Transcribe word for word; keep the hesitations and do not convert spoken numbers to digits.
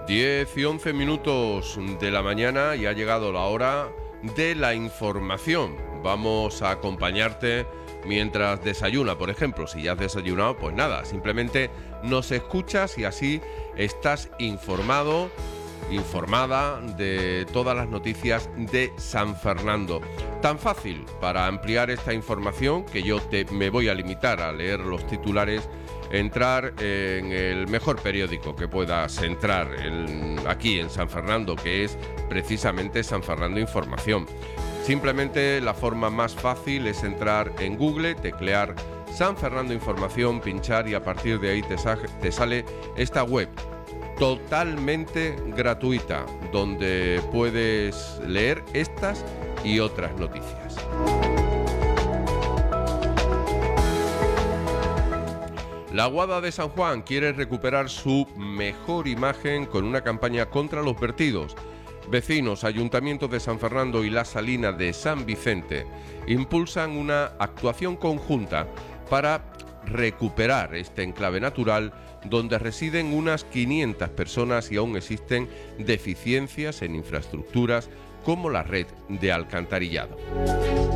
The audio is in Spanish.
diez y once minutos de la mañana y ha llegado la hora de la información. Vamos a acompañarte mientras desayuna, por ejemplo. Si ya has desayunado, pues nada, simplemente nos escuchas y así estás informado, informada de todas las noticias de San Fernando. Tan fácil para ampliar esta información que yo te, me voy a limitar a leer los titulares. Entrar en el mejor periódico que puedas entrar en, aquí en San Fernando, que es precisamente San Fernando Información. Simplemente la forma más fácil es entrar en Google, teclear San Fernando Información, pinchar y a partir de ahí te, sa- te sale esta web totalmente gratuita donde puedes leer estas y otras noticias. La Guada de San Juan quiere recuperar su mejor imagen con una campaña contra los vertidos. Vecinos, Ayuntamiento de San Fernando y La Salina de San Vicente impulsan una actuación conjunta para recuperar este enclave natural donde residen unas quinientas personas y aún existen deficiencias en infraestructuras como la red de alcantarillado.